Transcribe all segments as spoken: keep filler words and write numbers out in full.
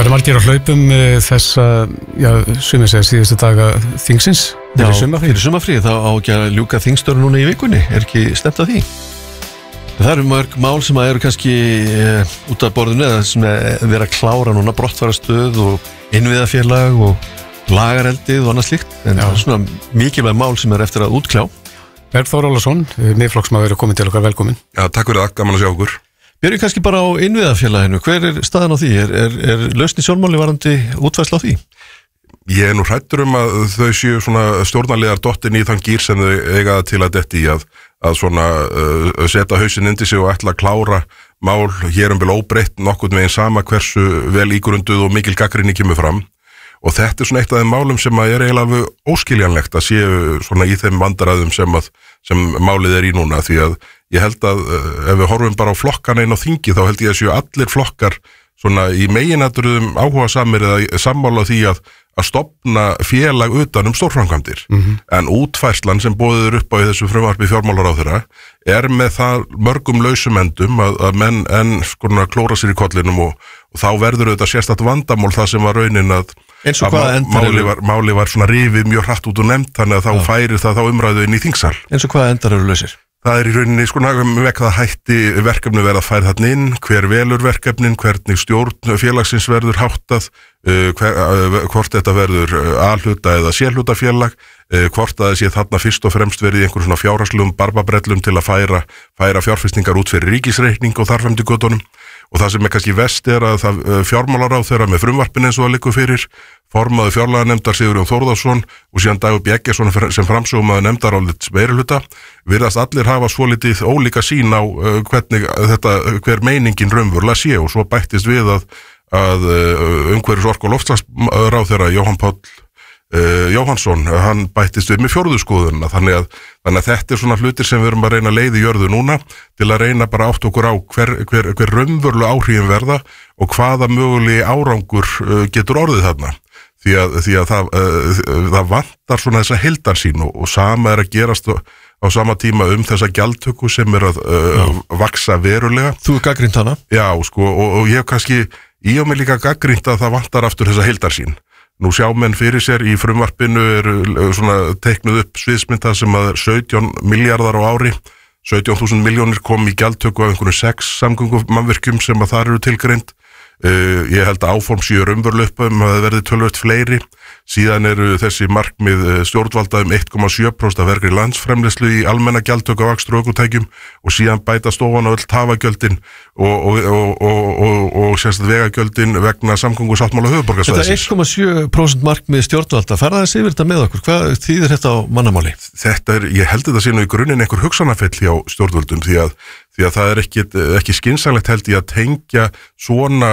Það eru margir á hlaupum þessa, já, sumir segja síðustu daga þingsins fyrir sumarfrí. Fyrir sumarfrí, þá á ekki að ljúka þingstörn núna í vikunni, er ekki stemt að því? Það eru mörg mál sem að eru kannski uh, út af borðinu eða sem að vera að klára núna, brottfarastöð og innviðafélag og lagareldið og annað slíkt, en það er svona mikilvæg mál sem er eftir að útkljá. Berð Þór Ólason, miðflokksmaður, er komin til okkar, velkomin. Já, takk fyrir það, gaman að sjá okkur. Byrjum kannski bara á innviðafélaginu, hver er staðan á því? Er, er, er lausn í sjónmáli varandi útfærsla á því? Ég er nú hræddur um að þau séu svona stjórnarliðar dottin í þann gír sem þau eiga til að detti í að, að svona uh, setja hausinn undir sig og ætla að klára mál hér um bil óbreytt nokkurn veginn sama hversu vel ígrunduð og mikil gagnrýni kemur fram. Og þetta er svona eitt af þeim málum sem að er eiginlega alveg óskiljanlegt að séu svona í þeim vandræðum sem, að, sem málið er í núna, því að ég held að uh, ef við horfum bara á flokkana inn á þingi þá held ég að séu allir flokkar svona í meginatruðum áhuga samir eða sammála því að, að stofna félag utan um stórframkvæmdir. Mm-hmm. En útfærslan sem boðið upp á í þessu frumvarpi fjármálaráðherra er með það mörgum lausum endum að, að menn enn skona klóra sér í kollinum og, og þá verður þetta sérstakt vandamál það sem var raunin að eins og hvaða endar máli var, máli var svona rifið mjög hratt út og nefnt þannig að þá færir það þá umræðu inn í þingsal. Eins og hvaða endar eru lausir? Það er í rauninni sko vekk það hætti verkefni verða færð þarna inn, hver velur verkefnin, hvernig stjórn félagsins verður háttað, uh, hver, uh, hvort þetta verður A-hluta eða C-hluta félag, uh, hvort að þessi þarna fyrst og fremst verið í einhverjum svona fjárhagslegum barbabrellum til að færa, færa fjárfestingar út fyrir ríkisreikning og þar fram til göttunum. Og það sem er kannski vest er að það fjármálaráðherra með frumvarpin eins og að liggur fyrir, formaður fjárlaganefndar Sigurjón Þórðarsson og síðan Dagur B. Eggertsson sem framsögumaður nefndarálits meirihluta, virðast allir hafa svolítið ólíka sín á uh, hvernig þetta, hver meiningin raunverulega sé og svo bættist við að, að uh, umhverfis orku- og loftslagsráðherra Jóhann Páll Uh, Jóhannsson, hann bættist við með fjórðu skoðunna, þannig að, þannig að þetta er svona hlutir sem við erum að reyna að leiða í jörðu núna til að reyna bara átt okkur á hver, hver, hver raunverulega áhrifin verða og hvaða mögulegi árangur uh, getur orðið þarna, því að, því að það, uh, það vantar svona þessa heildarsýn og, og sama er að gerast á, á sama tíma um þessa gjaldtöku sem er að uh, vaksa verulega. Þú er gagnrýnt hana? Já, sko, og, og ég hef kannski í og með líka gagnrýnt að það vantar aftur þessa heildarsýn. Nú sjá menn fyrir sér í frumvarpinu eru svona teiknuð upp sviðsmynda sem að sautján milljarðar á ári, sautján þúsund milljónir kom í gjaldtöku af einhvern sex samgöngumannvirkjum sem að þar eru tilgreind. Uh, ég held að áform séu raunverulega upp um að það verði töluvert fleiri. Síðan eru þessi markmið stjórnvalda um eitt komma sjö prósent af vergri landsframleiðslu í almenna gjaldtöku af akstri og ökutækjum og síðan bæta stofan á öll tafagjöldin og, og, og, og, og, og sérstaklega vegagjöldin vegna samgöngusáttmála höfuðborgarsvæðisins. Þetta eitt komma sjö prósent markmið stjórnvalda, fara þessi yfir þetta með okkur, hvað þýðir þetta á mannamáli? Þetta er, ég held þetta sé nú í grunninn einhver hugsanafell hjá stjórnvöldum því að því að það er ekki, ekki skynsamlegt held ég að tengja svona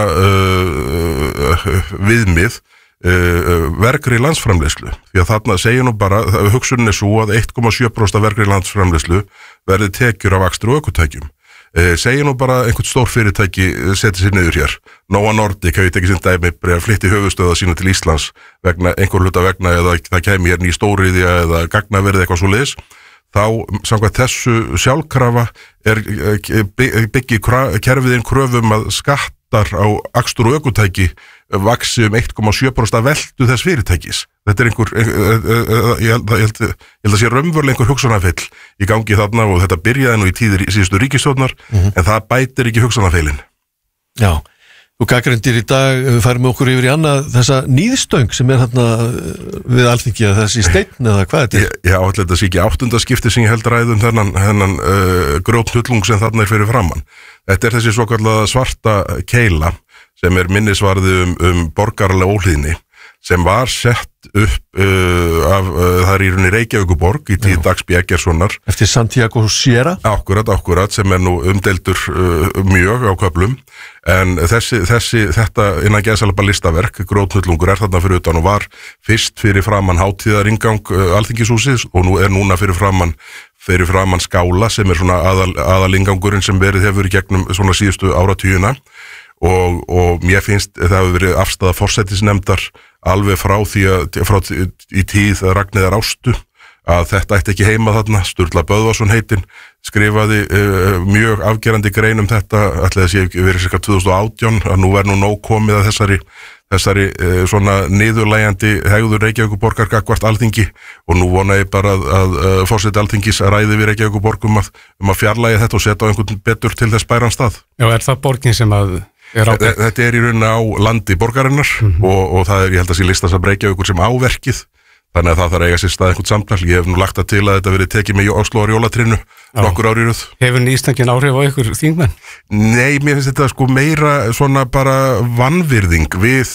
uh, uh, viðmið uh, vergri landsframleiðslu. Því að þarna segja nú bara, hugsunin er svo að eitt komma sjö prósent af vergri landsframleiðslu verði tekjur af akstri og ökutækjum. Uh, segja nú bara einhvern stór fyrirtæki setja sér niður hér. Nova Nordic hefur tekið sinn dæmi að flytti höfuðstöða sína til Íslands vegna einhver hluta vegna eða það kemi hér ný stóriðja eða gagnaverið eitthvað svo leiðis. Þá, samkvæmt þessu sjálfkrafa er byggir kerfiðin kröfum að skattar á akstur og ökutæki vaxi um eitt komma sjö prósent af veltu þess fyrirtækis. Þetta er einhver, ég held að, ég held að sé raunverulega einhver hugsanafell í gangi þarna og þetta byrjaði nú í tíðir síðustu ríkisstjórnar, mm-hmm. en það bætir ekki hugsanafellin. Já. Þú gagnrýndir í dag, við færum okkur yfir í annað þessa níðstöng sem er hérna við Alþingi að þessi steinn eða hvað þetta er? Já, allir þetta sé ekki áttundaskipti sem ég held ræðum þennan, þennan uh, grjótnullung sem þarna er fyrir framann. Þetta er þessi svokallaða svarta keila sem er minnisvarði um, um borgaralega óhlýðni sem var sett upp uh, af, uh, það er í rauninni Reykjavíkurborg í tíð Dags B. Eggertssonar. Eftir Santiago Sierra? Akkurat, akkurat, sem er nú umdeildur uh, mjög á köflum, en þessi, þessi, þetta innan gæsalapa listaverk, grjótnullungur er þarna fyrir utan og var fyrst fyrir framann hátíðaringang uh, Alþingishúsið og nú er núna fyrir framann fyrir framann skála sem er svona aðal, aðalingangurinn sem verið hefur í gegnum svona síðustu áratugina. Og, og mér finnst það hefur verið afstaða forsætisnefndar alveg frá því að frá í tíð Ragnheiðar Ástu að þetta ætti ekki heima þarna, Sturla Böðvarsson heitinn skrifaði uh, mjög afgerandi grein um þetta, ætlaði að sé verið cirka tvö þúsund og átján, að nú er nú nóg komið að þessari þessari uh, svona niðurlægjandi hegður Reykjavíkurborgar gagnvart Alþingi og nú vona ég bara að, að uh, forseti Alþingis ræði við Reykjavíkurborg um að, um að fjarlægja þetta og setja á einhvern betur til þess bæran stað. Já, er það borgin sem að er ábyrgð? Þetta er í rauninni á landi borgarinnar mm-hmm. og, og það er, ég held að sé listast að Reykjavíkur sem áverkið, þannig að það þarf að eiga sér stað einhvern samtal. Ég hef nú lagt það til að þetta verið tekið með Óslóar jólatrinu nokkur ári í röð. Hefur nýstangin áhrif á ykkur þingmenn? Nei, mér finnst þetta sko meira svona bara vanvirðing við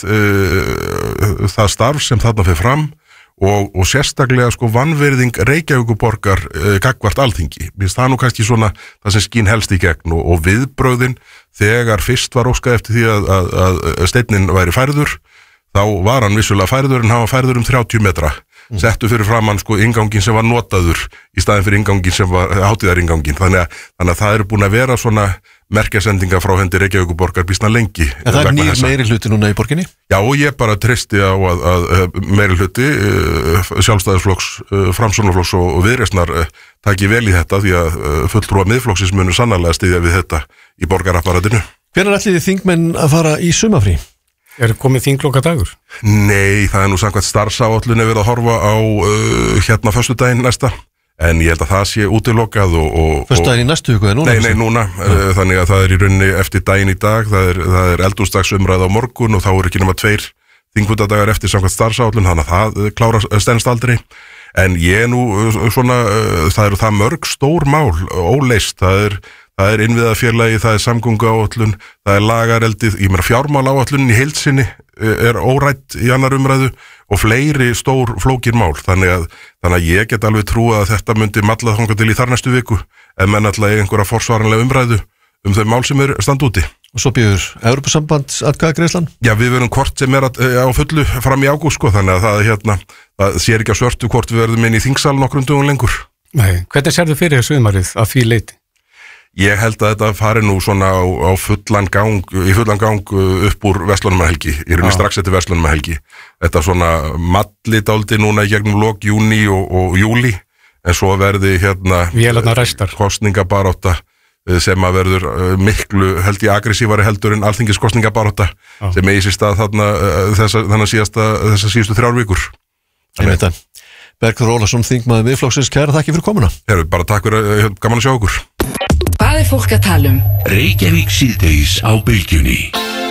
uh, það starf sem þarna fyrir fram og, og sérstaklega sko vanvirðing Reykjavíkurborgar uh, gagnvart Alþingi. Mér finnst það nú kannski svona það sem skín helst í gegn og, og viðbrögðin þegar fyrst var óskað eftir því að, að, að steinninn væri færður, þá var hann vissulega færður en hann var færður um þrjátíu metra. Mm. Settu fyrir framann sko ingangin sem var notaður í staðin fyrir ingangin sem var hátíðaringangin. Þannig að, þannig að það eru búin að vera svona merkjasendingar frá hendi Reykjavíkurborgar býsna lengi. En það er nýr meiri hluti núna í borginni? Já, og ég bara treysti á að, að, að meiri hluti uh, Sjálfstæðisflokks, uh, Framsóknarflokks og, og Viðreisnar uh, taki vel í þetta því að uh, fulltrúa miðflokksins munu sannarlega styðja við þetta í borgarapparatinu. Hvenær ætlið þið þingmenn að fara í sumarfrí? Er komið þingloka dagur? Nei, það er nú samkvæmt starfsáætlun verið að horfa á uh, hérna föstudaginn næsta, en ég held að það sé útilokað og... og föstudaginn í næstu viku eða núna? Nei, nei, núna, uh, þannig að það er í rauninni eftir daginn í dag, það er, það er eldhúsdagsumræða á morgun og þá er ekki nema tveir þingfundadagar eftir samkvæmt starfsáætlun, þannig að það klára stenst aldrei, en ég nú uh, svona, uh, það eru það mörg stór mál, óleist, það er... Það er innviðafélagi, það er samgönguáætlun, það er lagareldið, ég meina fjármálaáætlunin í heild sinni er órætt í annar umræðu og fleiri stór flókir mál. Þannig að, þannig að ég get alveg trúa að þetta myndi mallað þangað til í þar næstu viku en menn alltaf einhverja forsvaranlega umræðu um þau mál sem er stand úti. Og svo býður Evrópusamband atkvæðagreiðslan? Já, við verum hvort sem er að, á fullu fram í ágúst, sko, þannig að það, hérna, það sér ekki að svörtu hvort við verðum inn í þingsal nokkrum dögum lengur. Nei, hvernig sérðu fyrir sumarið að því leiti? Ég held að þetta fari nú svona á, á fullan gang, í fullan gang upp úr verslunarmannahelgi, í rauninni strax eftir verslunarmannahelgi. Þetta svona malli dálítið núna í gegnum lok júní og, og júli, en svo verði hérna kosningabarátta sem að verður miklu held ég aggressívari heldur en alþingiskosningabarátta sem eigi sér stað þarna þessa, þarna síðasta, þessa síðustu þrjár vikur. Ég veit það. Bergþór Ólason, þingmaður Miðflokksins, kæra þakki fyrir komuna. Heru, bara takk fyrir, gaman að sjá okkur. Hvað er fólk að tala um? Reykjavík síðdegis á Bylgjunni.